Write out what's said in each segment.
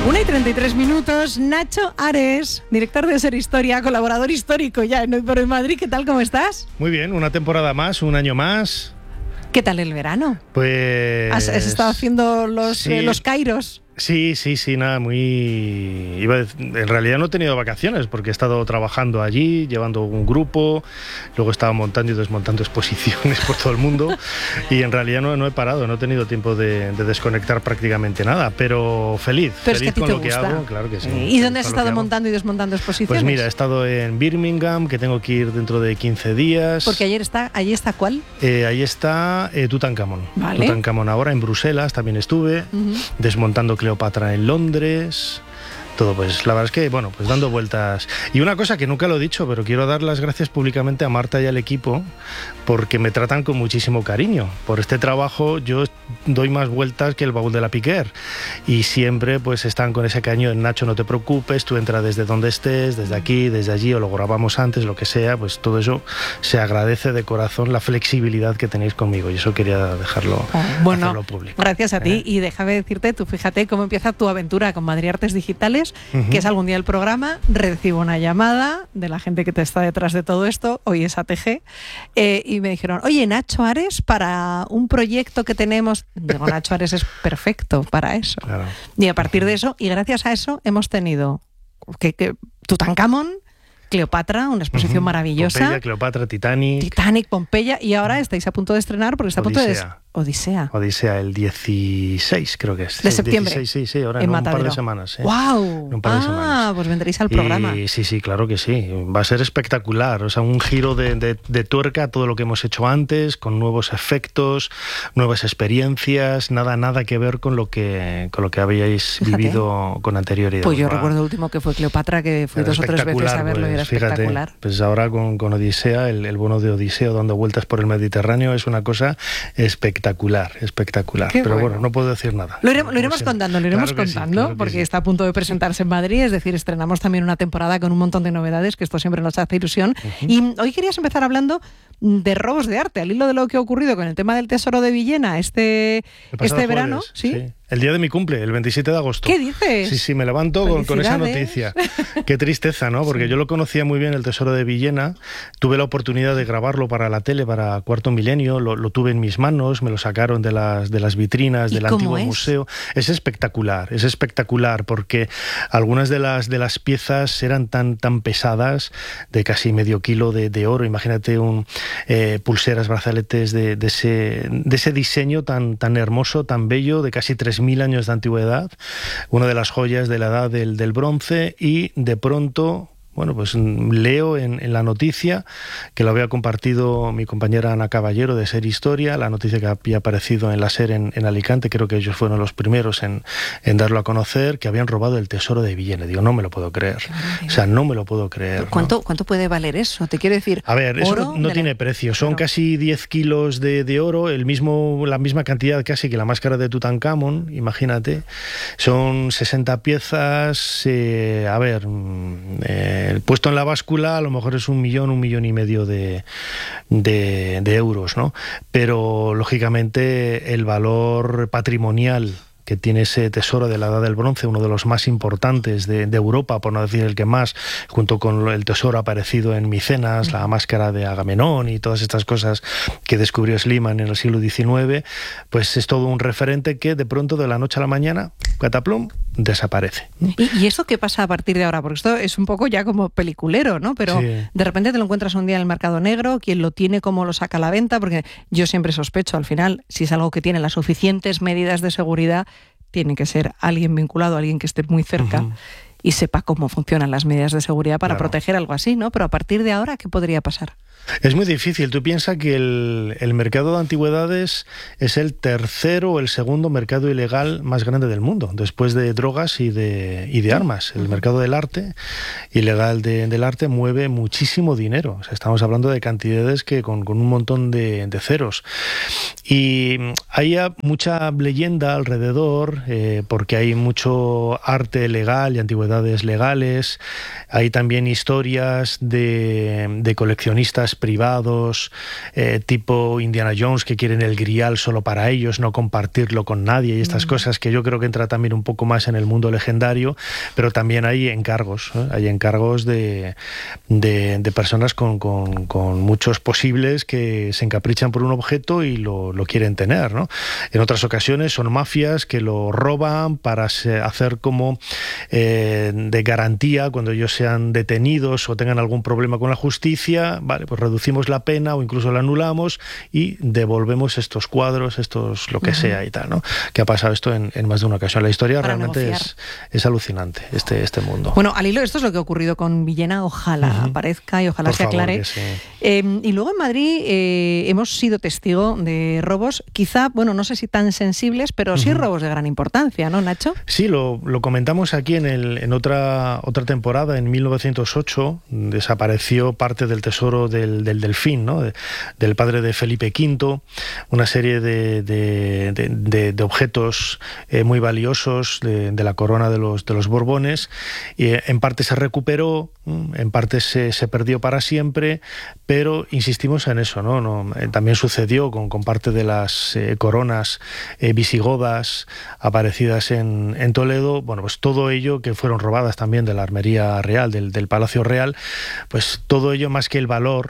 1:33, Nacho Ares, director de Ser Historia, colaborador histórico ya en Hoy por Hoy Madrid. ¿Qué tal? ¿Cómo estás? Muy bien, una temporada más, un año más. ¿Qué tal el verano? Pues... ¿Has estado haciendo los Kairos? Sí, nada, en realidad no he tenido vacaciones porque he estado trabajando allí, llevando un grupo, luego estaba montando y desmontando exposiciones por todo el mundo y en realidad no he parado, no he tenido tiempo de desconectar prácticamente nada, pero feliz es que a ti con te lo que gusta. hago, claro que sí. ¿Y dónde has estado montando y desmontando exposiciones? Pues mira, he estado en Birmingham, que tengo que ir dentro de 15 días. Porque allí está ¿cuál? Ahí está Tutankamón. Vale. Tutankamón ahora, en Bruselas también estuve, desmontando Cleopatra en Londres. Todo, pues la verdad es que, bueno, pues dando vueltas. Y una cosa que nunca lo he dicho, pero quiero dar las gracias públicamente a Marta y al equipo porque me tratan con muchísimo cariño. Por este trabajo yo doy más vueltas que el baúl de la Piquer y siempre pues están con ese cariño de Nacho, no te preocupes, tú entra desde donde estés, desde aquí, desde allí, o lo grabamos antes, lo que sea, pues todo eso se agradece de corazón, la flexibilidad que tenéis conmigo, y eso quería dejarlo, hacerlo público. Gracias a ti, y déjame decirte, tú fíjate cómo empieza tu aventura con Madrid Artes Digitales, que es algún día el programa, recibo una llamada de la gente que te está detrás de todo esto, hoy es ATG, y me dijeron, oye, Nacho Ares, para un proyecto que tenemos. Digo, Nacho Ares es perfecto para eso. Claro. Y a partir de eso, y gracias a eso, hemos tenido Tutankamón, Cleopatra, una exposición maravillosa. Pompeya, Cleopatra, Titanic, Pompeya, y ahora estáis a punto de estrenar porque está a punto de... Odisea, el 16 creo que es. ¿De septiembre? 16, sí, ahora en un par de semanas. ¡Wow! Un par de semanas. Pues vendréis al programa. Sí, claro que sí. Va a ser espectacular. O sea, un giro de tuerca a todo lo que hemos hecho antes, con nuevos efectos, nuevas experiencias, nada que ver con lo que habíais vivido con anterioridad. Pues yo recuerdo el último que fue Cleopatra, que fui 2 o 3 veces a verlo, y era espectacular. Pues ahora con Odisea, el bono de Odiseo dando vueltas por el Mediterráneo es una cosa espectacular. Pero bueno, no puedo decir nada. Lo iremos contando, claro porque sí. Está a punto de presentarse en Madrid, es decir, estrenamos también una temporada con un montón de novedades, que esto siempre nos hace ilusión. Y hoy querías empezar hablando de robos de arte, al hilo de lo que ha ocurrido con el tema del Tesoro de Villena este verano. ¿Sí? El día de mi cumple, el 27 de agosto. ¿Qué dices? Sí, me levanto con esa noticia. Qué tristeza, ¿no? Porque yo lo conocía muy bien, el Tesoro de Villena. Tuve la oportunidad de grabarlo para la tele, para Cuarto Milenio. Lo tuve en mis manos, me lo sacaron de las vitrinas del antiguo museo. Es espectacular porque algunas de las piezas eran tan pesadas, de casi medio kilo de oro. Imagínate pulseras, brazaletes de ese diseño tan hermoso, tan bello, de casi 3.000 años de antigüedad, una de las joyas de la edad del bronce, y de pronto, bueno, pues leo en la noticia, que lo había compartido mi compañera Ana Caballero de Ser Historia, la noticia que había aparecido en la SER en Alicante, creo que ellos fueron los primeros en darlo a conocer, que habían robado el Tesoro de Villena. Digo, no me lo puedo creer. O sea, no me lo puedo creer. ¿Cuánto puede valer eso? Te quiero decir, a ver, eso no tiene precio. Son casi 10 kilos de oro, la misma cantidad casi que la máscara de Tutankamón, imagínate. Son 60 piezas, puesto en la báscula a lo mejor es 1 millón, 1,5 millones de euros, ¿no? Pero lógicamente el valor patrimonial que tiene ese tesoro de la Edad del Bronce, uno de los más importantes de Europa, por no decir el que más, junto con el tesoro aparecido en Micenas, la máscara de Agamenón y todas estas cosas que descubrió Schliemann en el siglo XIX, pues es todo un referente que de pronto, de la noche a la mañana, cataplum, desaparece. ¿Y eso qué pasa a partir de ahora? Porque esto es un poco ya como peliculero, ¿no? Pero sí, de repente te lo encuentras un día en el mercado negro, quien lo tiene, cómo lo saca a la venta, porque yo siempre sospecho, al final, si es algo que tiene las suficientes medidas de seguridad, tiene que ser alguien vinculado, alguien que esté muy cerca y sepa cómo funcionan las medidas de seguridad para proteger algo así, ¿no? Pero a partir de ahora, ¿qué podría pasar? Es muy difícil. Tú piensas que el mercado de antigüedades es el tercero o el segundo mercado ilegal más grande del mundo, después de drogas y de armas. El mercado del arte, ilegal del arte, mueve muchísimo dinero. O sea, estamos hablando de cantidades que con un montón de ceros. Y hay mucha leyenda alrededor, porque hay mucho arte legal y antigüedades sociedades legales. Hay también historias de coleccionistas privados, tipo Indiana Jones, que quieren el grial solo para ellos, no compartirlo con nadie, y estas cosas que yo creo que entra también un poco más en el mundo legendario, pero también hay encargos, hay encargos de personas con muchos posibles que se encaprichan por un objeto y lo quieren tener, ¿no? En otras ocasiones son mafias que lo roban para hacer como de garantía cuando ellos sean detenidos o tengan algún problema con la justicia. Vale, pues reducimos la pena o incluso la anulamos y devolvemos estos cuadros, estos lo que sea y tal, ¿no? Que ha pasado esto en más de una ocasión. La historia para realmente es alucinante, este mundo. Bueno, al hilo, esto es lo que ha ocurrido con Villena, ojalá aparezca y ojalá se aclare. Sí. Y luego en Madrid hemos sido testigo de robos, quizá, bueno, no sé si tan sensibles, pero sí robos de gran importancia, ¿no, Nacho? Sí, lo comentamos aquí en otra temporada, en 1908, desapareció parte del tesoro del Delfín, ¿no? Del padre de Felipe V, una serie de objetos muy valiosos de la corona de los Borbones, y en parte se recuperó, en parte se perdió para siempre, pero insistimos en eso, ¿no? También sucedió con parte de las coronas visigodas aparecidas en Toledo. Bueno, pues todo ello, que fueron robadas también de la armería real, del Palacio Real, pues todo ello, más que el valor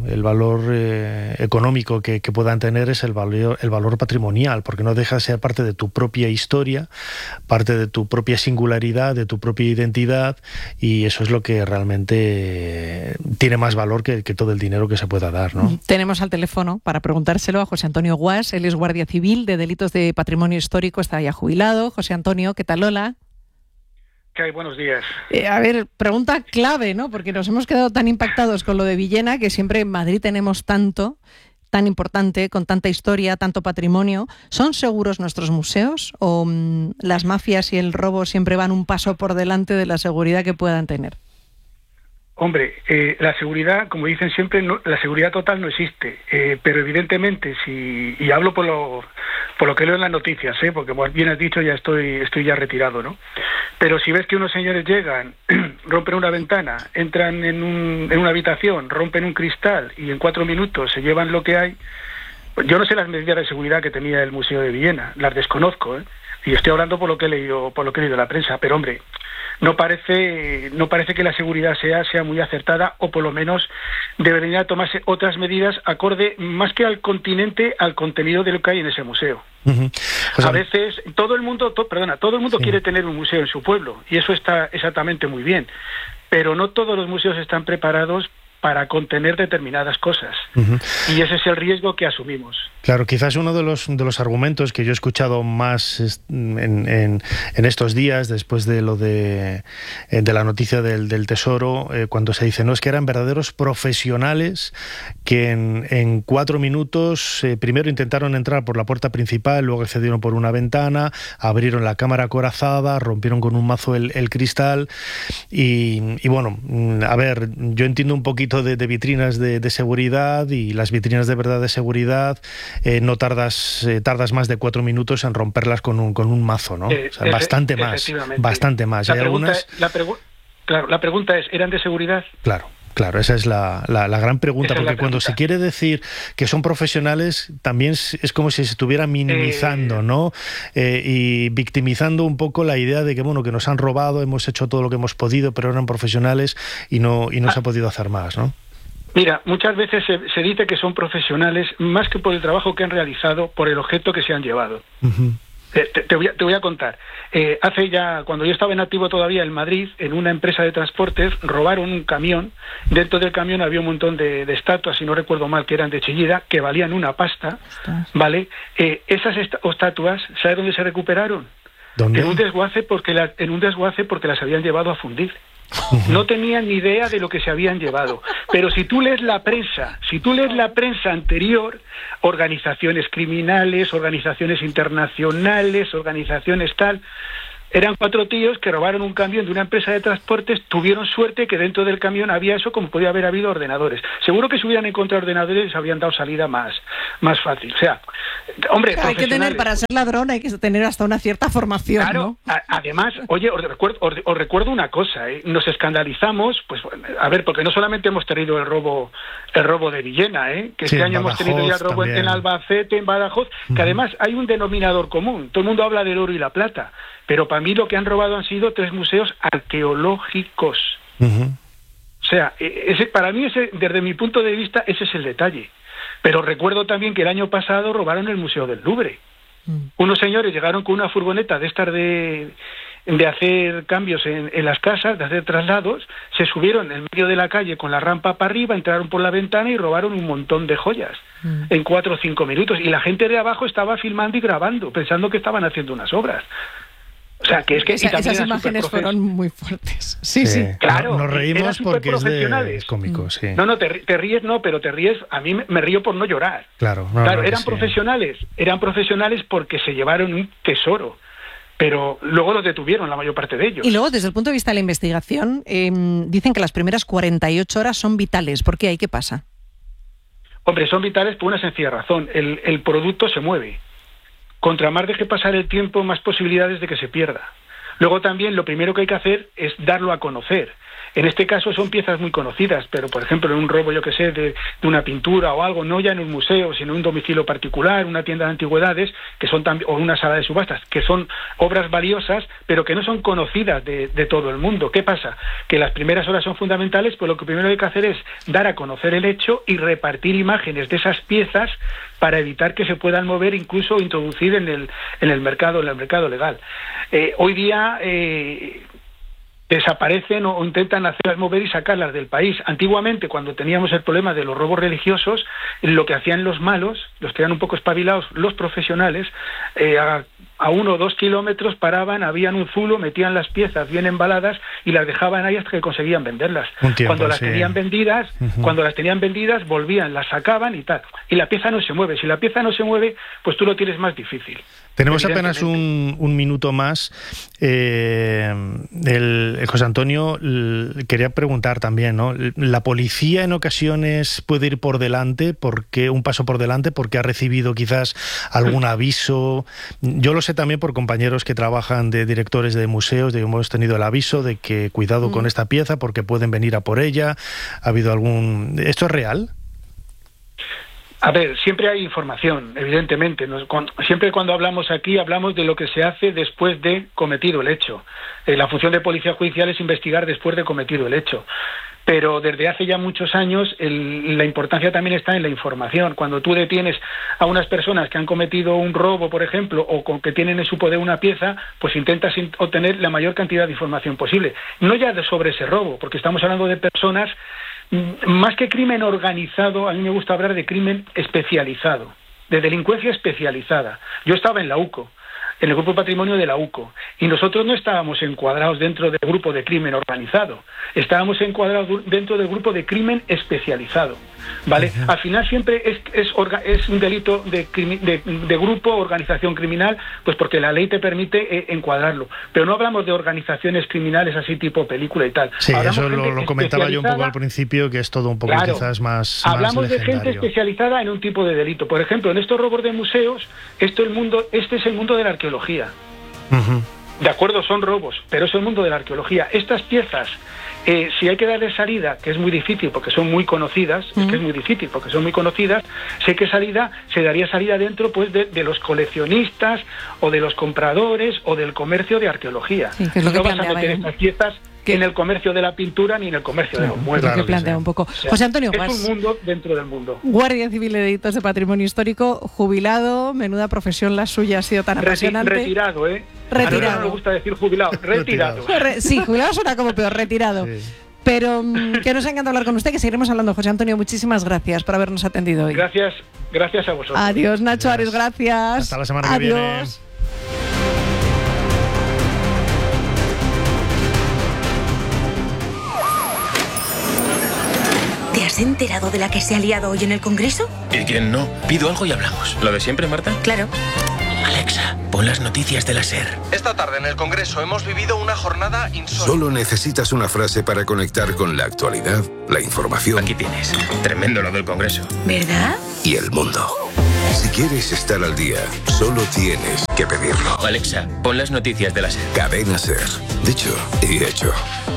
económico que puedan tener, es el valor patrimonial, porque no deja de ser parte de tu propia historia, parte de tu propia singularidad, de tu propia identidad, y eso es lo que realmente tiene más valor que todo el dinero que se pueda dar, ¿no? Tenemos al teléfono para preguntárselo a José Antonio Guas. Él es guardia civil de delitos de patrimonio histórico, está ya jubilado. José Antonio, ¿qué tal? Hola. ¿Qué hay? Buenos días. A ver, pregunta clave, ¿no? Porque nos hemos quedado tan impactados con lo de Villena, que siempre en Madrid tenemos tanto, tan importante, con tanta historia, tanto patrimonio. ¿Son seguros nuestros museos o las mafias y el robo siempre van un paso por delante de la seguridad que puedan tener? Hombre, la seguridad, como dicen siempre, la seguridad total no existe, pero evidentemente, y hablo por lo que leo en las noticias, porque como bien has dicho, ya estoy ya retirado, ¿no? Pero si ves que unos señores llegan, rompen una ventana, entran en una habitación, rompen un cristal y en 4 minutos se llevan lo que hay, yo no sé las medidas de seguridad que tenía el Museo de Villena, las desconozco, y estoy hablando por lo que he leído en la prensa, pero hombre, no parece que la seguridad sea muy acertada, o por lo menos deberían tomarse otras medidas acorde más que al continente, al contenido de lo que hay en ese museo. Pues a veces todo el mundo quiere tener un museo en su pueblo, y eso está exactamente muy bien, pero no todos los museos están preparados para contener determinadas cosas. Y ese es el riesgo que asumimos. Claro, quizás uno de los argumentos que yo he escuchado más en estos días, después de lo de la noticia del Tesoro, cuando se dice, no, es que eran verdaderos profesionales que en 4 minutos primero intentaron entrar por la puerta principal, luego accedieron por una ventana, abrieron la cámara acorazada, rompieron con un mazo el cristal, y bueno, a ver, yo entiendo un poquito de vitrinas de seguridad, y las vitrinas de verdad de seguridad no tardas más de 4 minutos en romperlas con un mazo, ¿no? O sea, bastante más. La pregunta es, ¿eran de seguridad? Claro, esa es la gran pregunta, porque cuando se quiere decir que son profesionales, también es como si se estuviera minimizando, ¿no? Y victimizando un poco la idea de que, bueno, que nos han robado, hemos hecho todo lo que hemos podido, pero eran profesionales y no se ha podido hacer más, ¿no? Mira, muchas veces se dice que son profesionales más que por el trabajo que han realizado, por el objeto que se han llevado. Te voy a contar. Hace ya, cuando yo estaba en activo todavía en Madrid, en una empresa de transportes, robaron un camión. Dentro del camión había un montón de estatuas, si no recuerdo mal, que eran de Chillida, que valían una pasta, ¿vale? Esas estatuas, ¿sabes dónde se recuperaron? ¿Dónde? En un desguace porque las habían llevado a fundir. No tenían ni idea de lo que se habían llevado. Pero si tú lees la prensa anterior, organizaciones criminales, organizaciones internacionales, organizaciones tal, Eran 4 tíos que robaron un camión de una empresa de transportes, tuvieron suerte que dentro del camión había eso, como podía haber habido ordenadores. Seguro que si hubieran encontrado ordenadores les habrían dado salida más fácil. O sea, hombre, hay que tener, para ser ladrón hay que tener hasta una cierta formación, claro, ¿no? Además, oye, os recuerdo una cosa, nos escandalizamos, pues a ver, porque no solamente hemos tenido el robo de Villena, que sí, este año hemos tenido ya el robo también. en Albacete, en Badajoz, que además hay un denominador común. Todo el mundo habla del oro y la plata, pero para mí lo que han robado han sido 3 museos arqueológicos. O sea, para mí, desde mi punto de vista, ese es el detalle. Pero recuerdo también que el año pasado robaron el Museo del Louvre. Unos señores llegaron con una furgoneta de estas de hacer cambios en las casas, de hacer traslados, se subieron en medio de la calle con la rampa para arriba, entraron por la ventana y robaron un montón de joyas en 4 o 5 minutos. Y la gente de abajo estaba filmando y grabando, pensando que estaban haciendo unas obras. O sea, que es que esas imágenes fueron muy fuertes. Sí. Claro. Nos reímos porque es cómico, sí. No, te ríes, pero te ríes. A mí me río por no llorar. Claro, eran profesionales porque se llevaron un tesoro. Pero luego los detuvieron, la mayor parte de ellos. Y luego, desde el punto de vista de la investigación, dicen que las primeras 48 horas son vitales. ¿Por qué ahí? ¿Qué pasa? Hombre, son vitales por una sencilla razón. El producto se mueve. Contra más deje pasar el tiempo, más posibilidades de que se pierda. Luego también lo primero que hay que hacer es darlo a conocer. En este caso son piezas muy conocidas, pero por ejemplo en un robo, yo que sé, de una pintura o algo, no ya en un museo, sino en un domicilio particular, una tienda de antigüedades, que son o una sala de subastas, que son obras valiosas, pero que no son conocidas de todo el mundo. ¿Qué pasa? Que las primeras horas son fundamentales, pues lo que primero hay que hacer es dar a conocer el hecho y repartir imágenes de esas piezas para evitar que se puedan mover, incluso introducir en el mercado legal. Hoy día desaparecen o intentan hacerlas mover y sacarlas del país. Antiguamente, cuando teníamos el problema de los robos religiosos, lo que hacían los malos, los que eran un poco espabilados, los profesionales, a 1 o 2 kilómetros paraban, habían un zulo, metían las piezas bien embaladas y las dejaban ahí hasta que conseguían venderlas. Cuando las tenían vendidas, volvían, las sacaban y tal. Y la pieza no se mueve. Si la pieza no se mueve, pues tú lo tienes más difícil. Tenemos apenas un minuto más. José Antonio, quería preguntar también, ¿no? ¿La policía en ocasiones puede ir por delante, un paso por delante, porque ha recibido quizás algún aviso? Yo lo sé también por compañeros que trabajan de directores de museos, hemos tenido el aviso de que cuidado con esta pieza porque pueden venir a por ella. ¿Ha habido algún...? ¿Esto es real? A ver, siempre hay información, evidentemente. Siempre cuando hablamos aquí, hablamos de lo que se hace después de cometido el hecho. La función de policía judicial es investigar después de cometido el hecho. Pero desde hace ya muchos años la importancia también está en la información. Cuando tú detienes a unas personas que han cometido un robo, por ejemplo, o que tienen en su poder una pieza, pues intentas obtener la mayor cantidad de información posible. No ya sobre ese robo, porque estamos hablando de personas. Más que crimen organizado, a mí me gusta hablar de crimen especializado, de delincuencia especializada. Yo estaba en la UCO, en el Grupo Patrimonio de la UCO, y nosotros no estábamos encuadrados dentro del grupo de crimen organizado, estábamos encuadrados dentro del grupo de crimen especializado, ¿vale? Al final siempre es un delito de grupo, organización criminal, pues porque la ley te permite encuadrarlo, pero no hablamos de organizaciones criminales así tipo película y tal. Sí, eso lo comentaba yo un poco al principio, que es todo un poco quizás más hablamos legendario. De gente especializada en un tipo de delito. Por ejemplo, en estos robos de museos, este es el mundo de la arqueología. De acuerdo, son robos, pero es el mundo de la arqueología. Estas piezas, si hay que darle salida, que es muy difícil porque son muy conocidas, sé que se daría salida dentro pues de los coleccionistas o de los compradores o del comercio de arqueología. Sí, que es lo que no vas a meter estas piezas en el comercio de la pintura ni en el comercio de los muebles. Claro, que plantea un poco. O sea, José Antonio Guas, es un mundo dentro del mundo. Guardia Civil de Delitos de Patrimonio Histórico, jubilado, menuda profesión la suya, ha sido tan apasionante. Retirado, Retirado. A mí no me gusta decir jubilado, retirado. Sí, jubilado suena como peor, retirado. Sí. Pero que nos encanta hablar con usted, que seguiremos hablando. José Antonio, muchísimas gracias por habernos atendido hoy. Gracias a vosotros. Adiós, Nacho Ares, gracias. Hasta la semana que viene. ¿Te has enterado de la que se ha liado hoy en el Congreso? ¿Y quién no? Pido algo y hablamos. ¿Lo de siempre, Marta? Claro. Alexa, pon las noticias de la SER. Esta tarde en el Congreso hemos vivido una jornada insólita. Solo necesitas una frase para conectar con la actualidad, la información. Aquí tienes. Tremendo lo del Congreso. ¿Verdad? Y el mundo. Si quieres estar al día, solo tienes que pedirlo. Alexa, pon las noticias de la SER. Cadena SER. Dicho y hecho.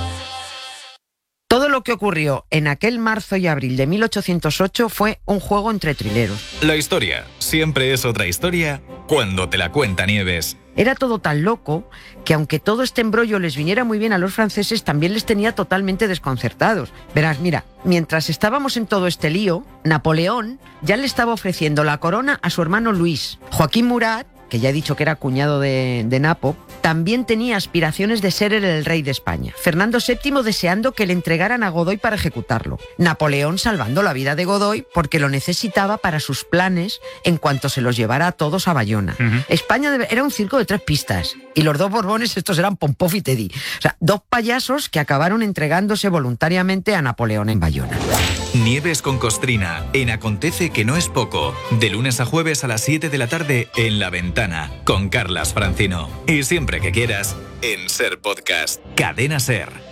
Todo lo que ocurrió en aquel marzo y abril de 1808 fue un juego entre trileros. La historia siempre es otra historia cuando te la cuenta Nieves. Era todo tan loco que aunque todo este embrollo les viniera muy bien a los franceses, también les tenía totalmente desconcertados. Verás, mira, mientras estábamos en todo este lío, Napoleón ya le estaba ofreciendo la corona a su hermano Luis. Joaquín Murat, que ya he dicho que era cuñado de Napo, también tenía aspiraciones de ser el rey de España. Fernando VII deseando que le entregaran a Godoy para ejecutarlo. Napoleón salvando la vida de Godoy porque lo necesitaba para sus planes en cuanto se los llevara a todos a Bayona. España era un circo de 3 pistas y los 2 Borbones estos eran Pompov y Teddy. O sea, 2 payasos que acabaron entregándose voluntariamente a Napoleón en Bayona. Nieves con Costrina, en Acontece que no es poco. De lunes a jueves a las 7 de la tarde en La Ventana, con Carlas Francino. Y siempre que quieras, en SER Podcast. Cadena SER.